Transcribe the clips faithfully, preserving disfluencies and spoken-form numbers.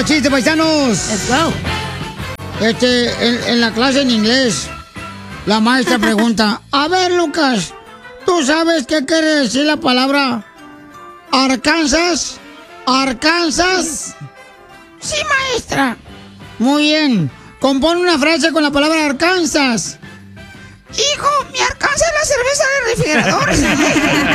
chiste, paisanos. Let's go. Este, en, en la clase en inglés, la maestra pregunta, a ver, Lucas, ¿tú sabes qué quiere decir la palabra Arkansas? ¿Arkansas? Sí, maestra. Muy bien. Compone una frase con la palabra Arkansas. Hijo, mi Arkansas es la cerveza del refrigerador.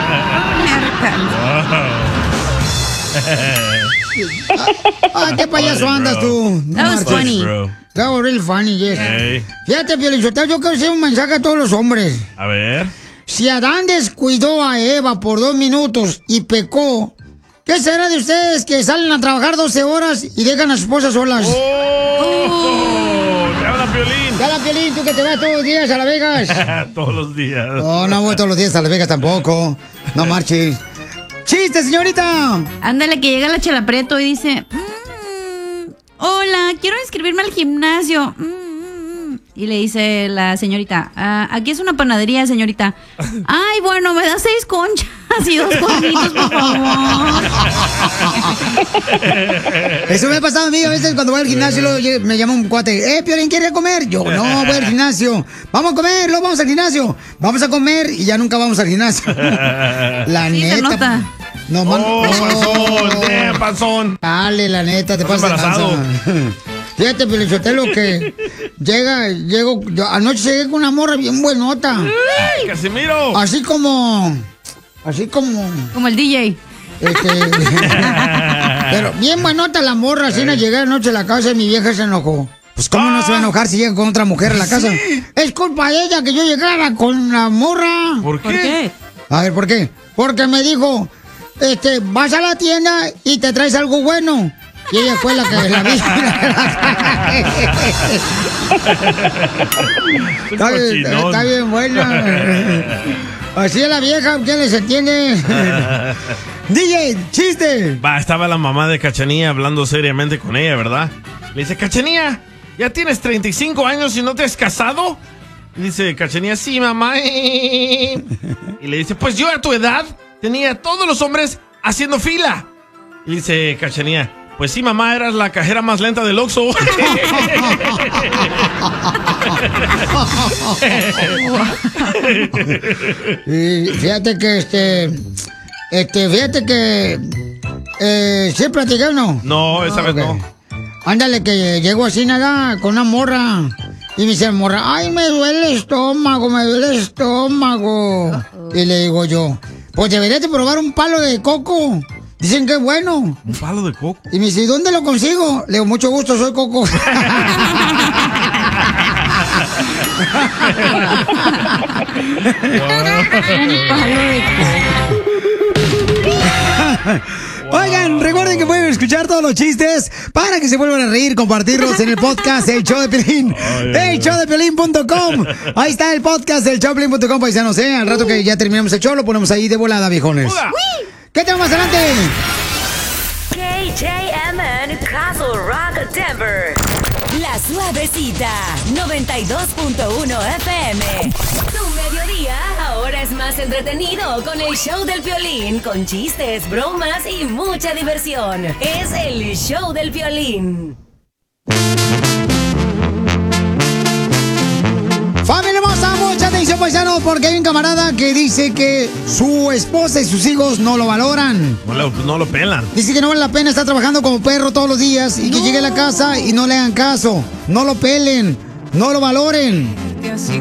Ah, qué payaso andas tú. That was funny. That was really funny, yes. Hey. Fíjate, Piolichotelo, yo quiero hacer un mensaje a todos los hombres. A ver. Si Adán descuidó a Eva por dos minutos y pecó, ¿qué será de ustedes que salen a trabajar doce horas y dejan a sus esposas solas? ¡Oh! ¡Te habla Piolín! ¡Te habla Piolín, tú que te vas todos los días a Las Vegas! Todos los días. No, no voy todos los días a Las Vegas tampoco. No marches. ¡Chiste, señorita! Ándale, que llega la Chela Prieto y dice... "Mm, hola, quiero inscribirme al gimnasio. Mm, mm". Y le dice la señorita... "Ah, aquí es una panadería, señorita. Ay, bueno, me da seis conchas y dos cuadritos, por favor". Eso me ha pasado a mí a veces cuando voy al gimnasio. Luego me llama un cuate. Eh, Piolín, ¿quiere comer? Yo, no, voy al gimnasio. Vamos a comer, luego vamos al gimnasio. Vamos a comer y ya nunca vamos al gimnasio. La Sí, neta. se nota. No, man, ¡Oh, no. panzón! ¡Damn, panzón! Dale, la neta, te Estás pasas de embarazado. panza. Fíjate, Pelichotelo, que llega, llego, yo anoche llegué con una morra bien buenota. ¡Ay, Casimiro! Así como, así como, Como el D J. este, pero bien buenota la morra, así no llegué anoche a la casa y mi vieja se enojó. Pues cómo no se va a enojar si llega con otra mujer a la casa. Es culpa de ella que yo llegara con la morra. ¿Por qué? ¿Por qué? A ver, ¿por qué? Porque me dijo, este, vas a la tienda y te traes algo bueno. Y ella fue la que la vi. está, bien, está bien buena. Así es la vieja, ¿quién les entiende? D J, chiste. Va, estaba la mamá de Cachanía hablando seriamente con ella, ¿verdad? Le dice, Cachanía, ¿ya tienes treinta y cinco años y no te has casado? Y dice Cachanía, sí, mamá. Y le dice, pues yo a tu edad tenía a todos los hombres haciendo fila. Y dice Cachanía, pues sí, mamá, eras la cajera más lenta del Oxxo. Y fíjate que este, este, fíjate que, eh, ¿sí platiqué o no? No, esa vez no. Ándale, que llego así nada con una morra. Y me dice la morra, ay, me duele el estómago, me duele el estómago. Y le digo yo, pues deberías de probar un palo de coco. Dicen que es bueno. Un palo de coco. Y me dice, ¿dónde lo consigo? Le digo, mucho gusto, soy Coco. Oigan, recuerden que pueden escuchar todos los chistes para que se vuelvan a reír, compartirlos en el podcast El Show de Piolín. el show de piolín punto com. Ahí está el podcast del show de piolín punto com, paisanos, ¿eh? Al rato que ya terminamos el show, lo ponemos ahí de volada, viejones. ¿Qué tenemos más adelante? K J M N Castle Rock, Denver. La Suavecita, noventa y dos punto uno F M. Tu mediodía ahora es más entretenido con el show del Piolín, con chistes, bromas y mucha diversión. Es el show del Piolín. Familia hermosa, mucha atención, paisanos, porque hay un camarada que dice que su esposa y sus hijos no lo valoran. No lo, no lo pelan. Dice que no vale la pena estar trabajando como perro todos los días y que llegue a la casa y no le hagan caso. No lo pelen, no lo valoren. Así